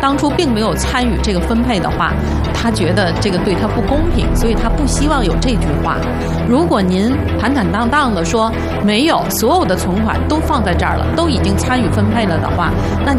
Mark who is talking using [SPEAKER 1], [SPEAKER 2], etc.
[SPEAKER 1] 当初并没有参与这个分配的话，他觉得这个对他不公平，所以他不希望有这句话。如果您坦坦荡荡的说没有，所有的存款都放在这儿了，都已经参与分配了的话，那